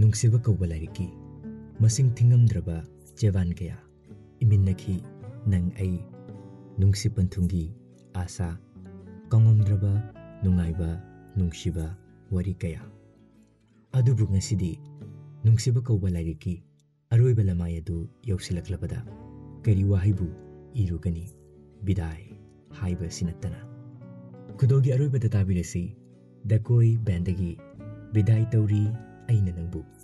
नुंगसिबा कौबा लाइरिकी मसिंग थिंगमद्रबा चेवान कया इमिन्नखी नंग आई नुंगसि पंथुंगी आशा कंगमद्रबा नुंगाइबा नुंगसिबा वरी कया अदुबु ngasidi नुंगसिबा कौबा लाइरिकी अरोइबा लमाय अदु यौसिलक्लबदा करी वाहिबु इरुगनी बिदाय हाइबा सिनत्तना खुदोगी अरोइबा ताबिरसी दकोई बैंदगी बिदाय तौरी अइना नंगबु